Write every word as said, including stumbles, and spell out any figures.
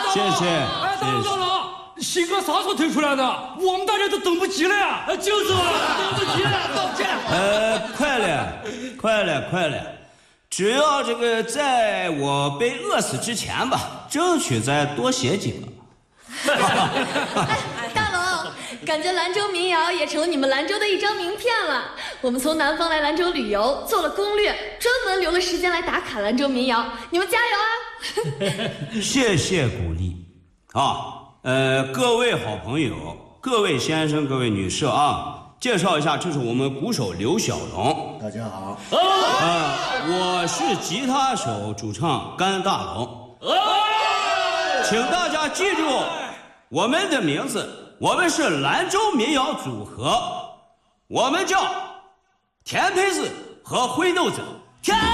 谢谢。 哎，大佬大佬，新歌啥时候推出来的？我们大家都等不及了呀！就是嘛，等不及了，抱歉。 呃，快了，快了，快了。只要这个在我被饿死之前吧，争取再多写几个。 哎，大龙，感觉兰州民谣也成了你们兰州的一张名片了。我们从南方来兰州旅游，做了攻略，专门留了时间来打卡兰州民谣。你们加油啊！ 谢谢鼓励啊！呃，各位好朋友，各位先生，各位女士啊，介绍一下，这是我们鼓手刘小龙。 大家好。 呃，我是吉他手主唱甘大龙。请大家记住我们的名字，我们是兰州民谣组合，我们叫甜胚子和灰豆子。甜